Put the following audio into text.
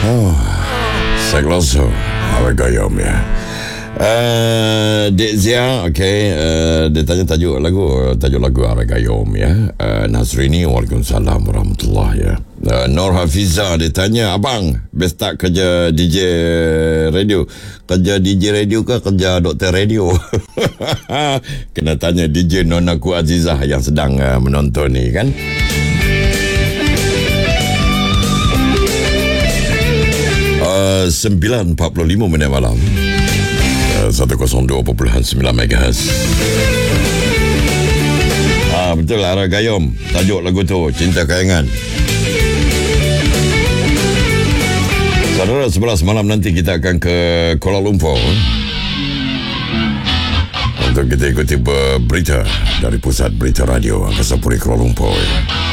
Oh, Segloso Aragayom ya. Dek Zia, dia tanya tajuk lagu Aragayom ya. Nazrini, Waalaikumsalam warahmatullahi ya. Nur Hafiza dia tanya, abang best tak kerja DJ radio? Kerja DJ radio ke kerja doktor radio? Kena tanya DJ Nonaku Azizah yang sedang menonton ni kan. 9.45 minit malam, 102.9 MHz. Betul lah, Aragayom tajuk lagu tu, Cinta Kayangan. Saudara, 11 malam nanti kita akan ke Kuala Lumpur untuk kita ikuti berita dari Pusat Berita Radio Angkasa Puri Kuala Lumpur.